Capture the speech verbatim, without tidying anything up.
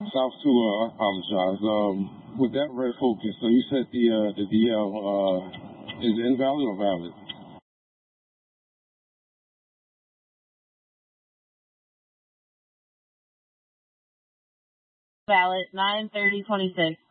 South Tua, I apologize. Um, with that red focus, so you said the uh, the D L uh, is invalid or valid? Valid, nine thirty twenty-six.